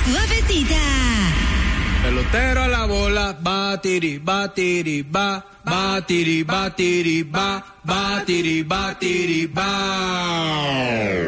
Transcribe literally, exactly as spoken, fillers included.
suavecita. Pelotero a la bola, batiri, batiri, ba, batiri, batiri, ba, batiri, batiri, ba.